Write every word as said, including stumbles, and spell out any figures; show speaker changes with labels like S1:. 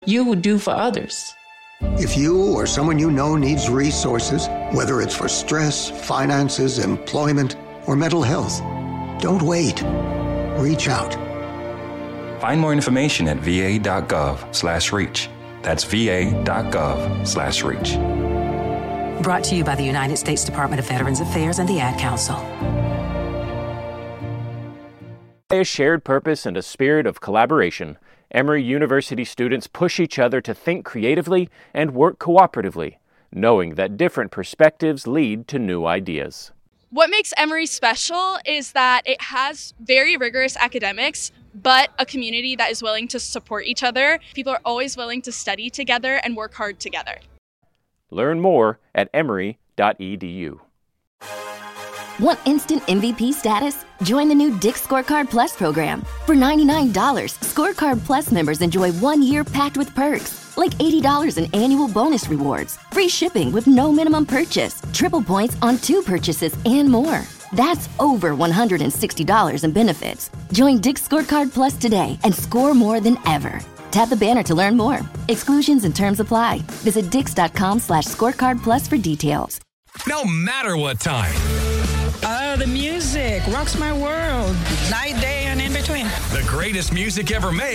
S1: you would do for others.
S2: If you or someone you know needs resources, whether it's for stress, finances, employment, or mental health, don't wait. Reach out.
S3: Find more information at va.gov slash reach. That's va.gov slash reach.
S4: Brought to you by the United States Department of Veterans Affairs and the Ad Council.
S5: A shared purpose and a spirit of collaboration, Emory University students push each other to think creatively and work cooperatively, knowing that different perspectives lead to new ideas.
S6: What makes Emory special is that it has very rigorous academics, but a community that is willing to support each other. People are always willing to study together and work hard together.
S5: Learn more at emory dot e d u.
S7: Want instant M V P status? Join the new Dick's Scorecard Plus program. For ninety-nine dollars, Scorecard Plus members enjoy one year packed with perks, like eighty dollars in annual bonus rewards, free shipping with no minimum purchase, triple points on two purchases, and more. That's over one hundred sixty dollars in benefits. Join Dick's Scorecard Plus today and score more than ever. Tap the banner to learn more. Exclusions and terms apply. Visit dix.com slash scorecard plus for details.
S8: No matter what time.
S9: Oh, the music rocks my world. Night, day, and in between.
S8: The greatest music ever made.